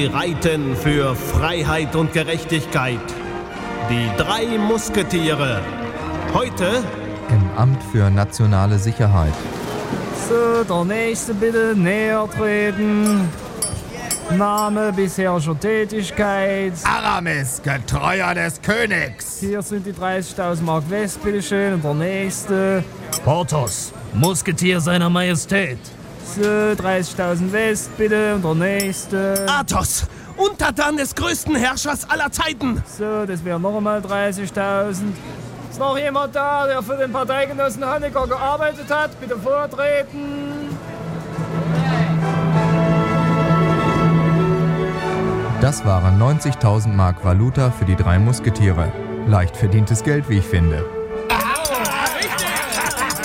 Sie reiten für Freiheit und Gerechtigkeit. Die 3 Musketiere. Heute im Amt für nationale Sicherheit. So, der nächste bitte näher treten. Name, bisherige Tätigkeit. Aramis, Getreuer des Königs. Hier sind die 30.000 Mark West, bitteschön. Und der nächste. Porthos, Musketier seiner Majestät. So, 30.000 West, bitte. Und der nächste. Athos, Untertan des größten Herrschers aller Zeiten. So, das wären noch einmal 30.000. Ist noch jemand da, der für den Parteigenossen Honecker gearbeitet hat? Bitte vortreten. Das waren 90.000 Mark Valuta für die 3 Musketiere. Leicht verdientes Geld, wie ich finde.